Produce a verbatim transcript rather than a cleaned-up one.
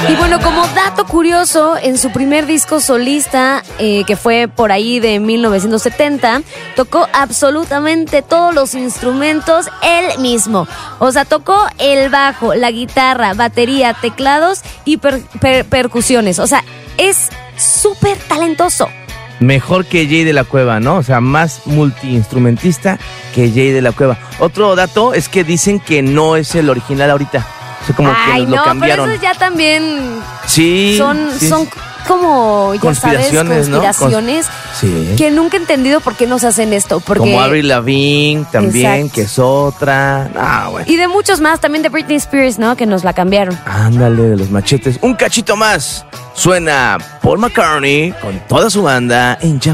Y bueno, como dato curioso, en su primer disco solista, eh, que fue por ahí de mil novecientos setenta, tocó absolutamente todos los instrumentos él mismo. O sea, tocó el bajo, la guitarra, batería, teclados y per- per- percusiones. O sea, es súper talentoso. Mejor que Jay de la Cueva, ¿no? O sea, más multiinstrumentista que Jay de la Cueva. Otro dato es que dicen que no es el original ahorita. O sea, como Ay, que nos no, lo cambiaron. pero eso ya también Sí. son, sí, son como, ya conspiraciones, sabes, ¿no? conspiraciones Sí. que nunca he entendido por qué nos hacen esto. Porque... Como Avril Lavigne también, Exacto. que es otra. Ah, bueno. Y de muchos más, también de Britney Spears, ¿no? Que nos la cambiaron. Ándale, de los machetes. Un cachito más. Suena Paul McCartney con toda su banda en Jam.